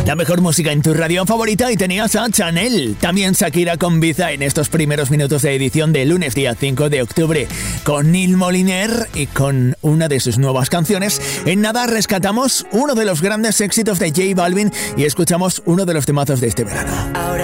La mejor música en tu radio favorita y tenías a Chanel. También Shakira con Biza en estos primeros minutos de edición de lunes día 5 de octubre. Con Neil Moliner y con una de sus nuevas canciones. En nada rescatamos uno de los grandes éxitos de J Balvin y escuchamos uno de los temazos de este verano. Ahora